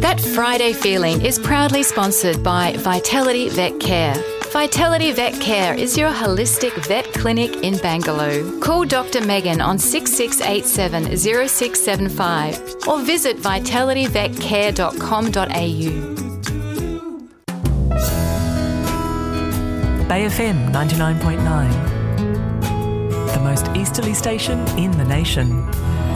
That Friday feeling is proudly sponsored by Vitality Vet Care. Vitality Vet Care is your holistic vet clinic in Bangalore. Call Dr. Megan on 6687 0675 or visit vitalityvetcare.com.au. Bay FM 99.9, the most easterly station in the nation.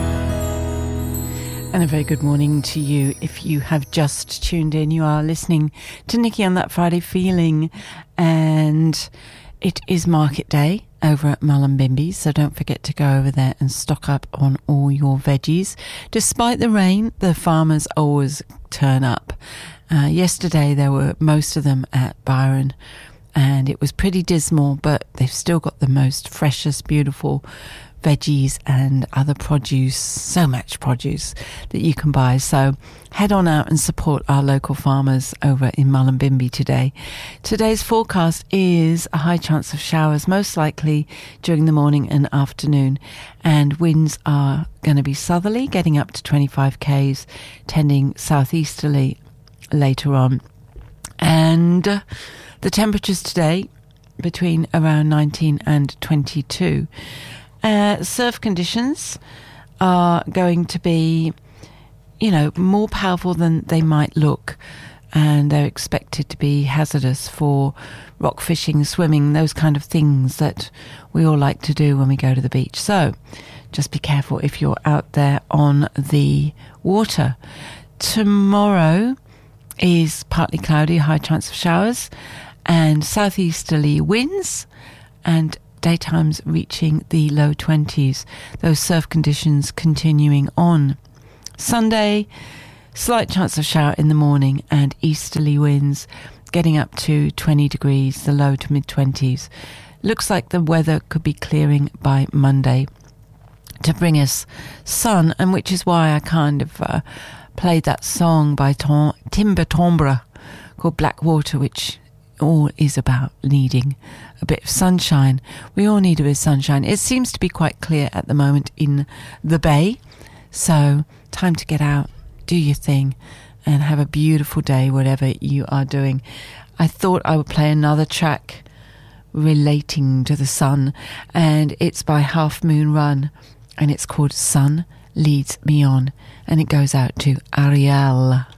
And a very good morning to you. If you have just tuned in, you are listening to Nikki on That Friday Feeling, and it is market day over at Mullumbimby, so don't forget to go over there and stock up on all your veggies. Despite the rain, the farmers always turn up. Yesterday there were most of them at Byron, and it was pretty dismal, but they've still got the most freshest, beautiful veggies and other produce, so much produce that you can buy. So head on out and support our local farmers over in Mullumbimby today. Today's forecast is a high chance of showers, most likely during the morning and afternoon, and winds are going to be southerly, getting up to 25 k's, tending southeasterly later on. And the temperatures today between around 19 and 22. Surf conditions are going to be, more powerful than they might look, and they're expected to be hazardous for rock fishing, swimming, those kind of things that we all like to do when we go to the beach. So just be careful if you're out there on the water. Tomorrow is partly cloudy, high chance of showers, and southeasterly winds, and daytimes reaching the low 20s. Those surf conditions continuing on. Sunday, slight chance of shower in the morning and easterly winds getting up to 20 degrees, the low to mid 20s. Looks like the weather could be clearing by Monday to bring us sun, and which is why I kind of played that song by Timber Tombra called Blackwater, which all is about needing a bit of sunshine. We all need a bit of sunshine. It seems to be quite clear at the moment in the bay, so time to get out, do your thing, and have a beautiful day, whatever you are doing. I thought I would play another track relating to the sun, and it's by Half Moon Run, and it's called Sun Leads Me On, and it goes out to Ariel.